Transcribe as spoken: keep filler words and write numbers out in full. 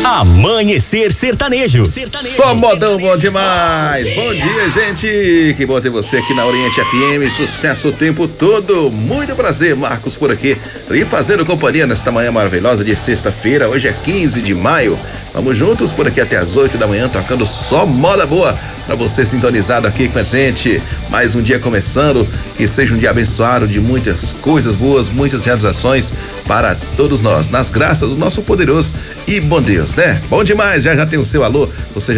Amanhecer Sertanejo. Sertanejo. Só modão bom demais. Bom dia. Bom dia, gente. Que bom ter você aqui na Oriente F M. Sucesso o tempo todo. Muito prazer, Marcos por aqui. E fazendo companhia nesta manhã maravilhosa de sexta-feira. Hoje é quinze de maio. Vamos juntos por aqui até as oito da manhã, tocando só moda boa para você sintonizado aqui com a gente. Mais um dia começando, que seja um dia abençoado de muitas coisas boas, muitas realizações para todos nós, nas graças do nosso poderoso e bom Deus, né? Bom demais, já já tem o seu alô, você já